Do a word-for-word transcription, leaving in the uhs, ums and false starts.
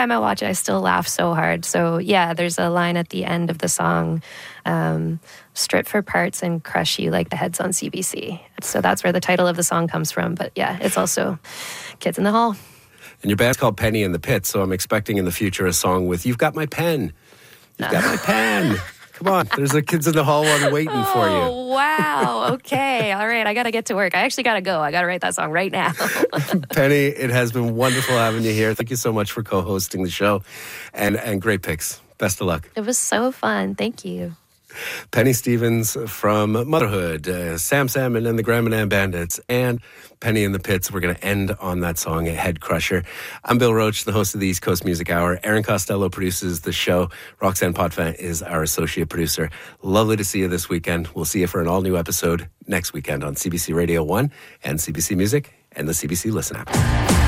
time I watch it, I still laugh so hard. So yeah, there's a line at the end of the song, um, strip for parts and crush you like the heads on C B C. So that's where the title of the song comes from. But yeah, it's also Kids in the Hall. And your band's called Penny and the Pit, so I'm expecting in the future a song with You've Got My Pen. You've got my pen. Come on, there's a Kids in the Hall one waiting oh, for you. Oh, wow. Okay. All right. I got to get to work. I actually got to go. I got to write that song right now. Penny, it has been wonderful having you here. Thank you so much for co-hosting the show. And, and great picks. Best of luck. It was so fun. Thank you. Penny Stevens from Motherhood, uh, Sam Salmon and the Grand Manan Bandits, and Penny and the Pits. We're going to end on that song, Head Crusher. I'm Bill Roach, the host of the East Coast Music Hour. Aaron Costello produces the show. Roxanne Potvin is our associate producer. Lovely to see you this weekend. We'll see you for an all-new episode next weekend on C B C Radio one and C B C Music and the C B C Listen app.